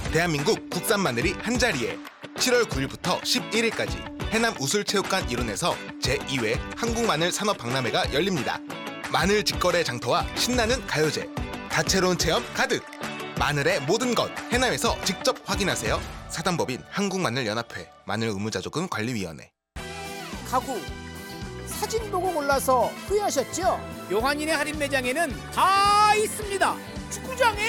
대한민국 국산 마늘이 한자리에 7월 9일부터 11일까지 해남 우술체육관 일원에서 제2회 한국마늘 산업박람회가 열립니다. 마늘 직거래 장터와 신나는 가요제, 다채로운 체험 가득! 마늘의 모든 것 해남에서 직접 확인하세요. 사단법인 한국마늘연합회 마늘의무자조금관리위원회. 가구 사진 보고 골라서 후회하셨죠? 요한인의 할인 매장에는 다 있습니다. 축구장에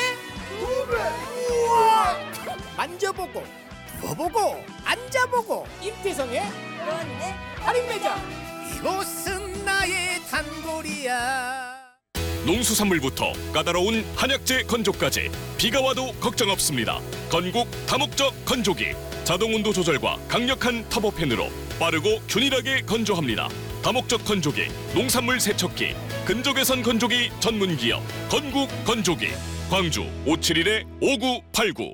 우와! 만져보고 누워보고 앉아보고 임태성의 요한인의 할인 매장. 이곳은 나의 단골이야. 농수산물부터 까다로운 한약재 건조까지 비가 와도 걱정 없습니다. 건국 다목적 건조기, 자동 온도 조절과 강력한 터보팬으로 빠르고 균일하게 건조합니다. 다목적 건조기, 농산물 세척기, 근조개선 건조기 전문기업 건국 건조기, 광주 571-5989.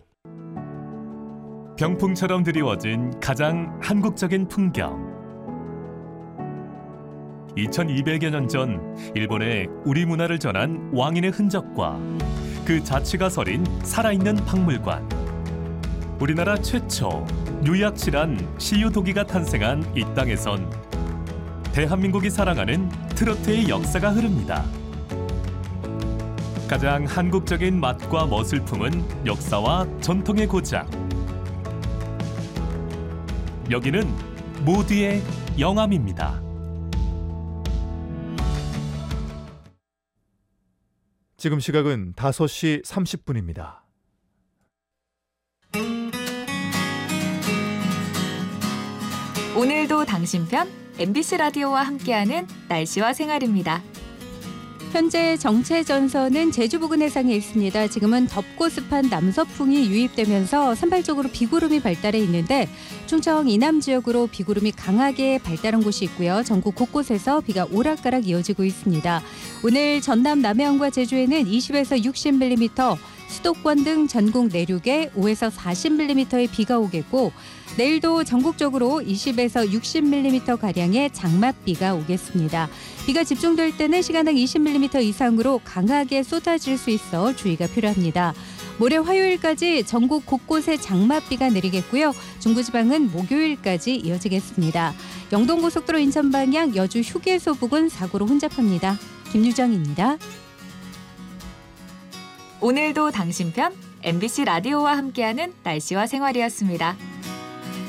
병풍처럼 드리워진 가장 한국적인 풍경. 2200여 년 전 일본에 우리 문화를 전한 왕인의 흔적과 그 자취가 서린 살아있는 박물관. 우리나라 최초 유약실한 시유도기가 탄생한 이 땅에선 대한민국이 사랑하는 트로트의 역사가 흐릅니다. 가장 한국적인 맛과 멋을 품은 역사와 전통의 고장. 여기는 모두의 영암입니다. 지금 시각은 5시 30분입니다. 오늘도 당신 편 MBC 라디오와 함께하는 날씨와 생활입니다. 현재 정체 전선은 제주 부근 해상에 있습니다. 지금은 덥고 습한 남서풍이 유입되면서 산발적으로 비구름이 발달해 있는데 충청 이남 지역으로 비구름이 강하게 발달한 곳이 있고요. 전국 곳곳에서 비가 오락가락 이어지고 있습니다. 오늘 전남 남해안과 제주에는 20에서 60mm, 수도권 등 전국 내륙에 5에서 40mm의 비가 오겠고 내일도 전국적으로 20에서 60mm가량의 장맛비가 오겠습니다. 비가 집중될 때는 시간당 20mm 이상으로 강하게 쏟아질 수 있어 주의가 필요합니다. 모레 화요일까지 전국 곳곳에 장맛비가 내리겠고요. 중부지방은 목요일까지 이어지겠습니다. 영동고속도로 인천 방향 여주 휴게소 부근 사고로 혼잡합니다. 김유정입니다. 오늘도 당신 편 MBC 라디오와 함께하는 날씨와 생활이었습니다.